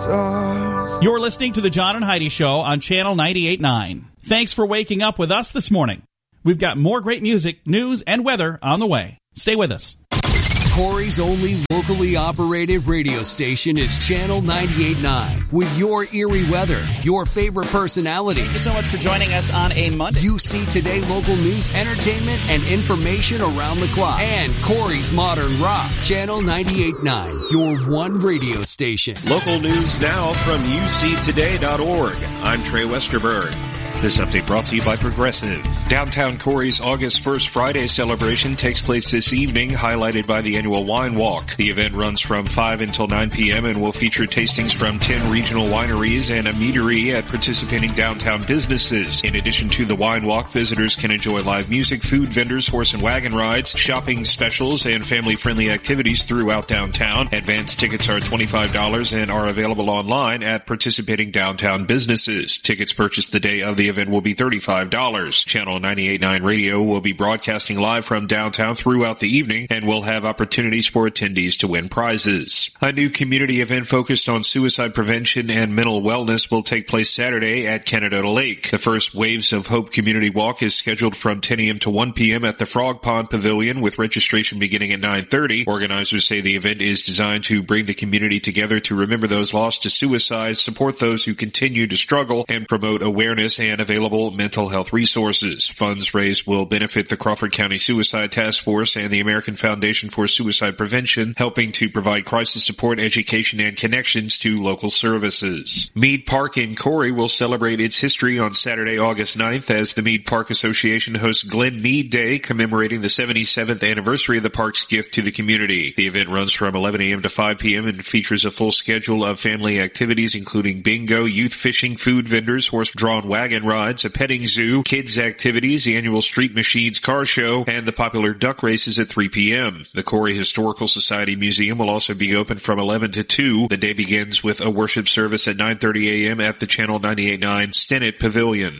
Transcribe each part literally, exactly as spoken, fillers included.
stars. You're listening to the John and Heidi Show on Channel ninety-eight point nine. Thanks for waking up with us this morning. We've got more great music, news, and weather on the way. Stay with us. Corey's only locally operated radio station is Channel ninety-eight point nine. With your Erie weather, your favorite personalities. Thank you so much for joining us on a Monday. U C Today local news, entertainment, and information around the clock. And Corey's Modern Rock. Channel ninety-eight point nine, your one radio station. Local news now from U C today dot org. I'm Trey Westerberg. This update brought to you by Progressive. Downtown Corey's August first Friday celebration takes place this evening, highlighted by the annual Wine Walk. The event runs from five until nine p.m. and will feature tastings from ten regional wineries and a meadery at participating downtown businesses. In addition to the Wine Walk, visitors can enjoy live music, food vendors, horse and wagon rides, shopping specials, and family-friendly activities throughout downtown. Advance tickets are twenty-five dollars and are available online at participating downtown businesses. Tickets purchased the day of the event will be thirty-five dollars. Channel ninety-eight point nine Radio will be broadcasting live from downtown throughout the evening and will have opportunities for attendees to win prizes. A new community event focused on suicide prevention and mental wellness will take place Saturday at Canada Lake. The first Waves of Hope Community Walk is scheduled from ten a.m. to one p.m. at the Frog Pond Pavilion, with registration beginning at nine thirty. Organizers say the event is designed to bring the community together to remember those lost to suicide, support those who continue to struggle, and promote awareness and available mental health resources. Funds raised will benefit the Crawford County Suicide Task Force and the American Foundation for Suicide Prevention, helping to provide crisis support, education, and connections to local services. Mead Park in Corey will celebrate its history on Saturday, August ninth, as the Mead Park Association hosts Glen Mead Day, commemorating the seventy-seventh anniversary of the park's gift to the community. The event runs from eleven a.m. to five p.m. and features a full schedule of family activities, including bingo, youth fishing, food vendors, horse-drawn wagon rides, a petting zoo, kids activities, the annual Street Machines car show, and the popular duck races at three p.m. The Corey Historical Society Museum will also be open from eleven to two. The day begins with a worship service at nine thirty a.m. at the Channel ninety-eight point nine Stennett Pavilion.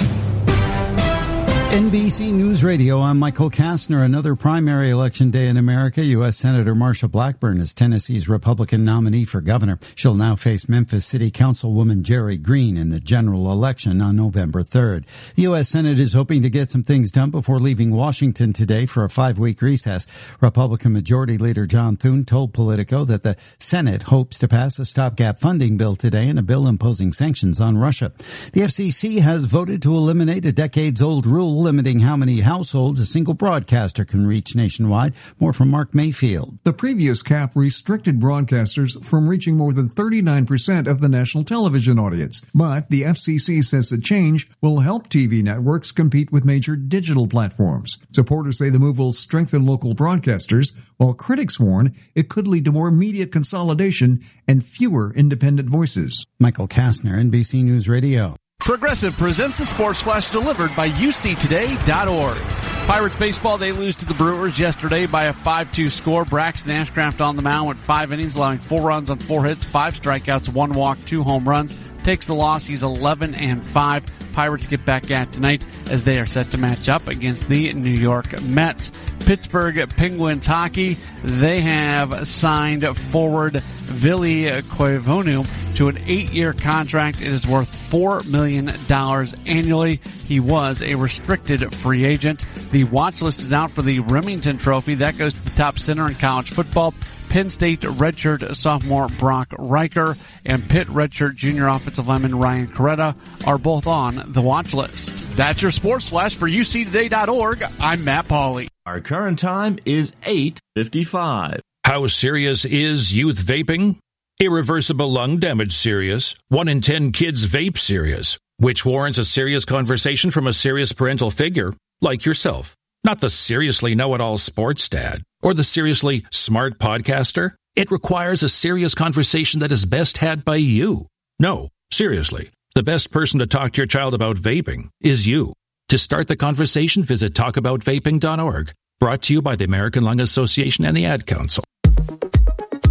N B C News Radio, I'm Michael Kastner. Another primary election day in America. U S. Senator Marsha Blackburn is Tennessee's Republican nominee for governor. She'll now face Memphis City Councilwoman Jerry Green in the general election on November third. The U S. Senate is hoping to get some things done before leaving Washington today for a five-week recess. Republican Majority Leader John Thune told Politico that the Senate hopes to pass a stopgap funding bill today and a bill imposing sanctions on Russia. The F C C has voted to eliminate a decades-old rule limiting how many households a single broadcaster can reach nationwide. More from Mark Mayfield. The previous cap restricted broadcasters from reaching more than thirty-nine percent of the national television audience. But the F C C says the change will help T V networks compete with major digital platforms. Supporters say the move will strengthen local broadcasters, while critics warn it could lead to more media consolidation and fewer independent voices. Michael Kastner, N B C News Radio. Progressive presents the Sports Flash delivered by U C today dot org. Pirates baseball, they lose to the Brewers yesterday by a five two score. Braxton Ashcraft on the mound with five innings, allowing four runs on four hits, five strikeouts, one walk, two home runs. Takes the loss. He's eleven and five. Pirates get back at tonight as they are set to match up against the New York Mets. Pittsburgh Penguins hockey, they have signed forward Ville Koivunen to an eight-year contract. It is worth four million dollars annually. He was a restricted free agent. The watch list is out for the Remington Trophy. That goes to the top center in college football. Penn State redshirt sophomore Brock Riker and Pitt redshirt junior offensive lineman Ryan Coretta are both on the watch list. That's your Sports Flash for U C today dot org. I'm Matt Pauley. Our current time is eight fifty-five. How serious is youth vaping? Irreversible lung damage serious. One in ten kids vape serious, which warrants a serious conversation from a serious parental figure like yourself. Not the seriously know-it-all sports dad or the seriously smart podcaster. It requires a serious conversation that is best had by you. No, seriously, the best person to talk to your child about vaping is you. To start the conversation, visit talk about vaping dot org. Brought to you by the American Lung Association and the Ad Council.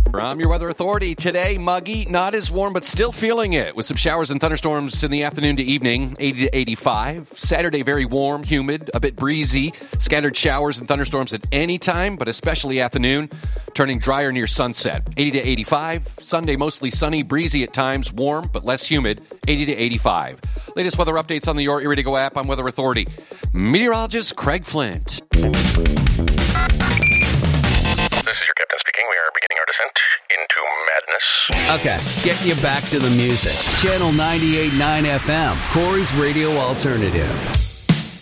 I'm your weather authority. Today, muggy, not as warm, but still feeling it with some showers and thunderstorms in the afternoon to evening, eighty to eighty-five. Saturday, very warm, humid, a bit breezy. Scattered showers and thunderstorms at any time, but especially afternoon, turning drier near sunset, eighty to eighty-five. Sunday, mostly sunny, breezy at times, warm, but less humid, eighty to eighty-five. Latest weather updates on the Your Erie to Go app on Weather Authority. Meteorologist Craig Flint. This is your captain speaking. We are beginning our descent into madness. Okay, getting you back to the music. Channel ninety-eight point nine F M, Corey's Radio Alternative.